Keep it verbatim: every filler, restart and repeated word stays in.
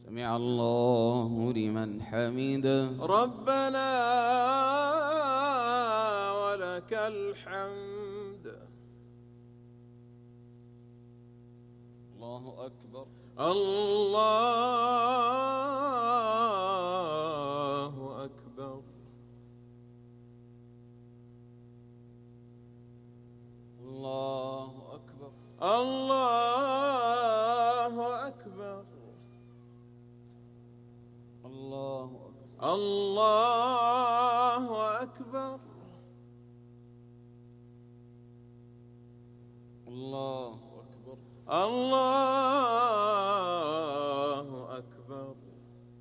سمع الله لمن حمده. ربنا ولك الحمد. الله أكبر. الله أكبر. الله أكبر. الله أكبر. الله أكبر. الله أكبر. الله أكبر. الله